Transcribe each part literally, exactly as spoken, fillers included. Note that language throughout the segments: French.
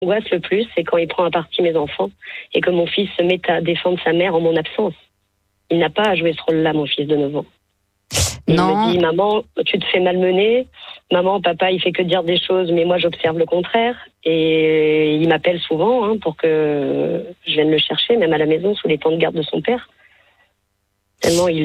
L'angoisse le plus, c'est quand il prend à partie mes enfants et que mon fils se met à défendre sa mère en mon absence. Il n'a pas à jouer ce rôle-là, mon fils de neuf ans. Il Non. me dit, maman, tu te fais malmener. Maman, papa, il fait que dire des choses, mais moi, j'observe le contraire. Et il m'appelle souvent hein, pour que je vienne le chercher, même à la maison, sous les temps de garde de son père. Tellement il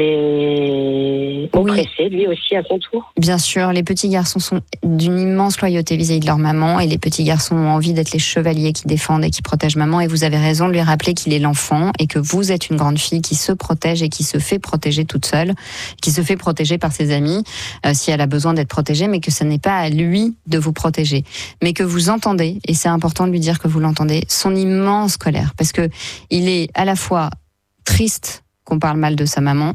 est oppressé, oui. Lui aussi, à son tour. Bien sûr, les petits garçons sont d'une immense loyauté vis-à-vis de leur maman, et les petits garçons ont envie d'être les chevaliers qui défendent et qui protègent maman, et vous avez raison de lui rappeler qu'il est l'enfant, et que vous êtes une grande fille qui se protège et qui se fait protéger toute seule, qui se fait protéger par ses amis, euh, si elle a besoin d'être protégée, mais que ce n'est pas à lui de vous protéger. Mais que vous entendez, et c'est important de lui dire que vous l'entendez, son immense colère, parce que il est à la fois triste qu'on parle mal de sa maman,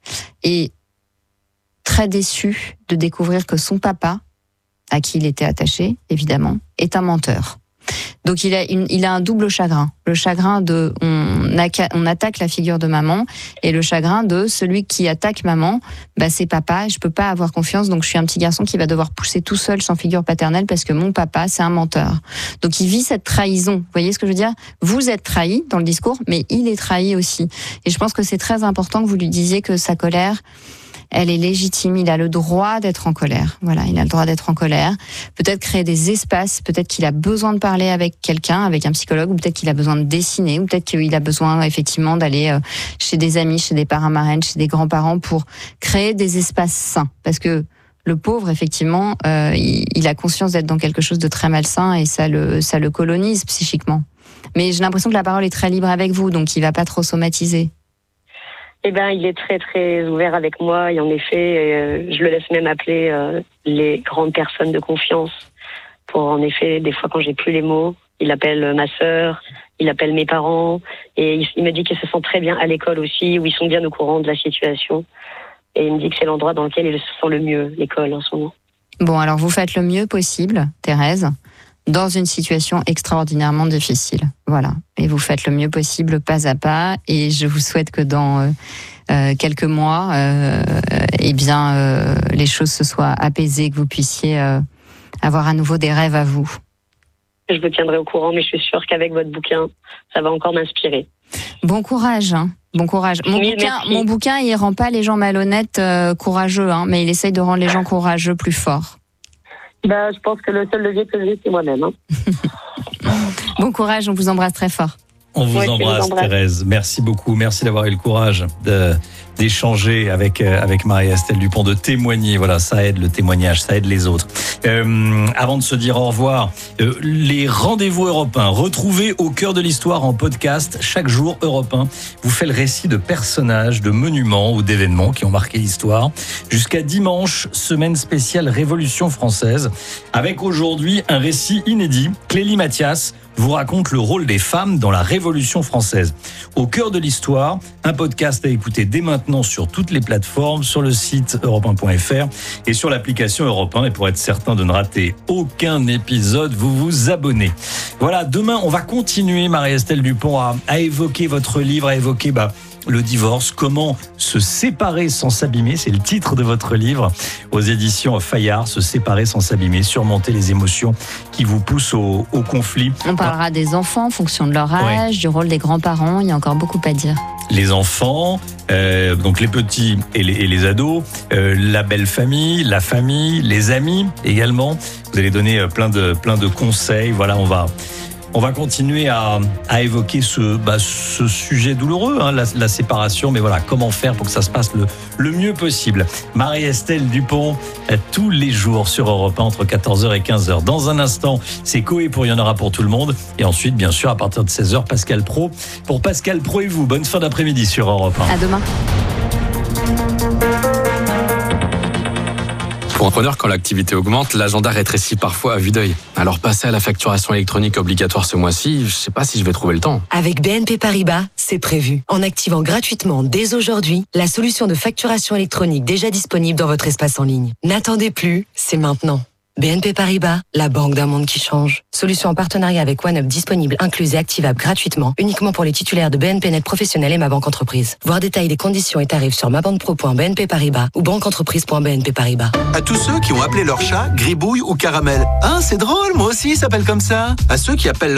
et très déçu de découvrir que son papa, à qui il était attaché, évidemment, est un menteur. Donc il a, une, il a un double chagrin. Le chagrin de on, on attaque la figure de maman, et le chagrin de celui qui attaque maman, bah c'est papa, je peux pas avoir confiance, donc je suis un petit garçon qui va devoir pousser tout seul sans figure paternelle parce que mon papa c'est un menteur. Donc il vit cette trahison. Vous voyez ce que je veux dire ? Vous êtes trahi dans le discours, mais il est trahi aussi. Et je pense que c'est très important que vous lui disiez que sa colère, elle est légitime, il a le droit d'être en colère. Voilà, il a le droit d'être en colère. Peut-être créer des espaces, peut-être qu'il a besoin de parler avec quelqu'un, avec un psychologue, ou peut-être qu'il a besoin de dessiner, ou peut-être qu'il a besoin effectivement d'aller chez des amis, chez des parrains marraines, chez des grands-parents pour créer des espaces sains. Parce que le pauvre, effectivement, euh, il, il a conscience d'être dans quelque chose de très malsain, et ça le, ça le colonise psychiquement. Mais j'ai l'impression que la parole est très libre avec vous, donc il va pas trop somatiser. Eh ben, il est très très ouvert avec moi, et en effet, euh, je le laisse même appeler euh, les grandes personnes de confiance. Pour en effet, des fois quand j'ai plus les mots, il appelle ma sœur, il appelle mes parents, et il, il me dit qu'il se sent très bien à l'école aussi, où ils sont bien au courant de la situation. Et il me dit que c'est l'endroit dans lequel il se sent le mieux, l'école en ce moment. Bon, alors vous faites le mieux possible, Thérèse, dans une situation extraordinairement difficile. Voilà. Et vous faites le mieux possible, pas à pas. Et je vous souhaite que dans euh, euh, quelques mois, euh, eh bien, euh, les choses se soient apaisées, que vous puissiez euh, avoir à nouveau des rêves à vous. Je vous tiendrai au courant, mais je suis sûre qu'avec votre bouquin, ça va encore m'inspirer. Bon courage, hein. Bon courage. Mon oui, bouquin, merci. mon bouquin, il rend pas les gens malhonnêtes euh, courageux, hein, mais il essaye de rendre les gens courageux plus forts. Ben, je pense que le seul levier que j'ai, c'est moi-même. Hein. Bon courage, on vous embrasse très fort. On vous Ouais, embrasse, vous embrasse. Thérèse. Merci beaucoup. Merci d'avoir eu le courage de, d'échanger avec, euh, avec Marie-Estelle Dupont, de témoigner. Voilà, ça aide le témoignage, ça aide les autres. Euh, avant de se dire au revoir, euh, les rendez-vous Europe un, retrouvez Au cœur de l'histoire en podcast. Chaque jour, Europe un vous fait le récit de personnages, de monuments ou d'événements qui ont marqué l'histoire. Jusqu'à dimanche, semaine spéciale Révolution française, avec aujourd'hui un récit inédit. Clélie Mathias vous raconte le rôle des femmes dans la Révolution française. Au cœur de l'histoire, un podcast à écouter dès maintenant sur toutes les plateformes, sur le site europe un point f r et sur l'application Europe un. Et pour être certain de ne rater aucun épisode, vous vous abonnez. Voilà, demain, on va continuer, Marie-Estelle Dupont, à, à évoquer votre livre, à évoquer bah, le divorce, comment se séparer sans s'abîmer, c'est le titre de votre livre, aux éditions Fayard, Se séparer sans s'abîmer, surmonter les émotions qui vous poussent au, au conflit. On parlera des enfants en fonction de leur âge, ouais. Du rôle des grands-parents, il y a encore beaucoup à dire. Les enfants, euh, donc les petits et les, et les ados, euh, la belle famille, la famille, les amis également. Vous allez donner plein de, plein de conseils, voilà, on va... On va continuer à, à évoquer ce, bah, ce sujet douloureux, hein, la, la séparation, mais voilà, comment faire pour que ça se passe le, le mieux possible. Marie-Estelle Dupont, tous les jours sur Europe un, entre quatorze heures et quinze heures. Dans un instant, c'est Coé pour Il y en aura pour tout le monde. Et ensuite, bien sûr, à partir de seize heures, Pascal Pro. Pour Pascal Pro et vous, bonne fin d'après-midi sur Europe un. À demain. Pour un preneur, quand l'activité augmente, l'agenda rétrécit parfois à vue d'œil. Alors passer à la facturation électronique obligatoire ce mois-ci, je sais pas si je vais trouver le temps. Avec B N P Paribas, c'est prévu. En activant gratuitement dès aujourd'hui la solution de facturation électronique déjà disponible dans votre espace en ligne. N'attendez plus, c'est maintenant. B N P Paribas, la banque d'un monde qui change. Solution en partenariat avec OneUp disponible, incluse et activable gratuitement, uniquement pour les titulaires de B N P Net Professionnel et Ma Banque Entreprise. Voir détails des conditions et tarifs sur mabanquepro point b n p paribas ou banqueentreprise point b n p paribas. À tous ceux qui ont appelé leur chat Gribouille ou Caramel. Hein, c'est drôle, moi aussi, il s'appelle comme ça. À ceux qui appellent